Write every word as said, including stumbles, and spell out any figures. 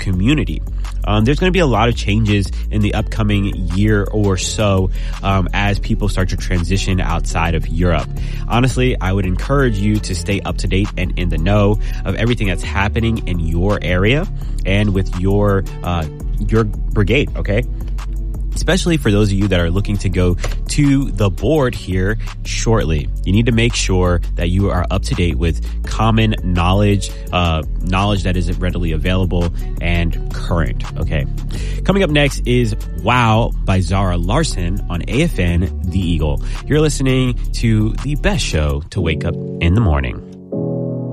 community. Um, there's going to be a lot of changes in the upcoming year or so um, as people start to transition outside of Europe. Honestly, I would encourage you to stay up to date and in the know of everything that's happening in your area and with your uh, your brigade, okay? Especially for those of you that are looking to go to the board here shortly. You need to make sure that you are up to date with common knowledge, uh, knowledge that is readily available and current, okay? Coming up next is Wow by Zara Larsson on A F N The Eagle. You're listening to the best show to wake up in the morning.